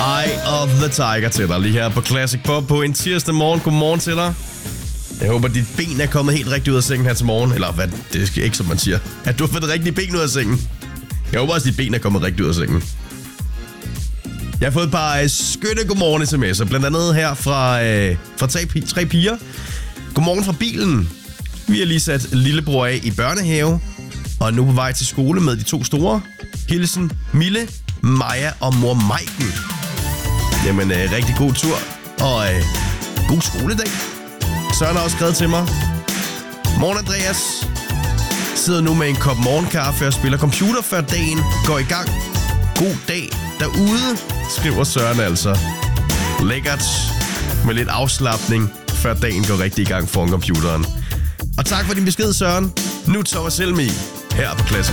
Eye of the Tiger til dig lige her på Classic Pop på en tirsdag morgen. Godmorgen til dig. Jeg håber, dit ben er kommet helt rigtigt ud af sengen her til morgen. Eller hvad, det er ikke som man siger. At du har fået det rigtige ben ud af sengen. Jeg håber også, dit ben er kommet rigtigt ud af sengen. Jeg har fået et par skønne godmorgen sms'er. Blandt andet her fra tre piger. Godmorgen fra bilen. Vi har lige sat lillebror af i børnehave. Og er nu på vej til skole med de 2 store. Hilsen Mille, Maja og mor Maiken. Jamen, rigtig god tur. Og god skoledag. Søren har også skrevet til mig. Morgen Andreas. Sidder nu med en kop morgenkaffe og spiller computer, før dagen går i gang. God dag derude, skriver Søren altså. Lækkert med lidt afslapning, før dagen går rigtig i gang foran computeren. Og tak for din besked, Søren. Nu Thomas Helmi her på Classic